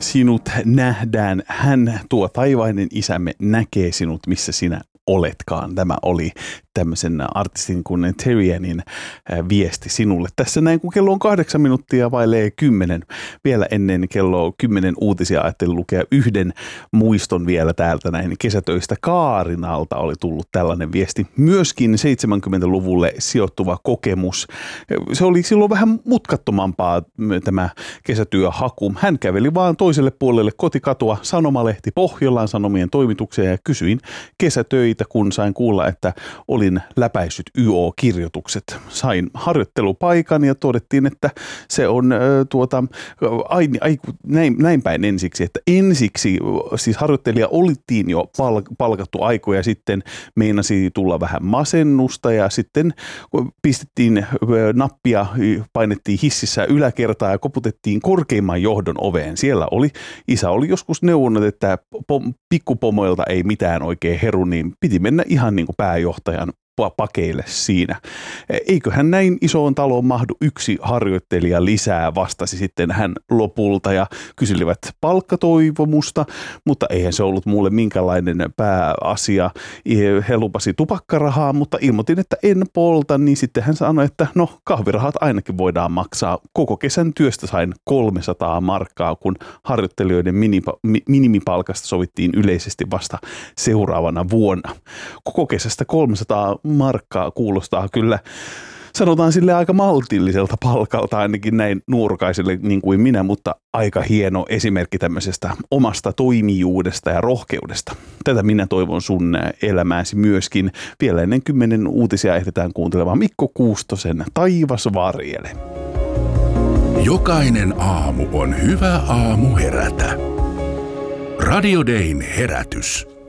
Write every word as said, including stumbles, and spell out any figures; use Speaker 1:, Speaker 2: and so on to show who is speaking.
Speaker 1: sinut nähdään, hän, tuo taivainen isämme, näkee sinut, missä sinä oletkaan. Tämä oli tämmöisen artistin kuin Terrianin viesti sinulle. Tässä näin, kun kello on kahdeksan minuuttia vailee kymmenen. Vielä ennen kello kymmenen uutisia ajattelin lukea yhden muiston vielä täältä näin kesätöistä. Kaarinalta oli tullut tällainen viesti. Myöskin seitsemänkymmentäluvulle sijoittuva kokemus. Se oli silloin vähän mutkattomampaa tämä kesätyöhaku. Hän käveli vaan toiselle puolelle kotikatua, sanomalehti Pohjolan Sanomien toimitukseen ja kysyin kesätöitä, kun sain kuulla, että olin läpäissyt Y O-kirjoitukset. Sain harjoittelupaikan ja todettiin, että se on äh, tuota, ai, ai, näin, näin päin ensiksi, että ensiksi siis harjoittelija olittiin jo palk- palkattu aikoja sitten, meinasi tulla vähän masennusta ja sitten pistettiin äh, nappia, painettiin hississä yläkertaa ja koputettiin korkeimman johdon oveen. Siellä oli, isä oli joskus neuvonut, että pom- pikkupomoilta ei mitään oikein heru, niin piti mennä ihan niin kuin pääjohtajan pakeille siinä. Eiköhän näin isoon taloon mahdu yksi harjoittelija lisää, vastasi sitten hän lopulta ja kyselivät palkkatoivomusta, mutta eihän se ollut mulle minkälainen pääasia. He lupasi tupakkarahaa, mutta ilmoitin, että en polta, niin sitten hän sanoi, että no kahvirahat ainakin voidaan maksaa. Koko kesän työstä sain kolmesataa markkaa, kun harjoittelijoiden minimipalkasta sovittiin yleisesti vasta seuraavana vuonna. Koko kesästä kolmesataa markkaa kuulostaa kyllä, sanotaan sille aika maltilliselta palkalta ainakin näin nuorukaiselle niin kuin minä, mutta aika hieno esimerkki tämmöisestä omasta toimijuudesta ja rohkeudesta. Tätä minä toivon sun elämääsi myöskin. Vielä ennen kymmenen uutisia ehditään kuuntelemaan Mikko Kuustosen Taivas varjele.
Speaker 2: Jokainen aamu on hyvä aamu herätä. Radio Dayn herätys.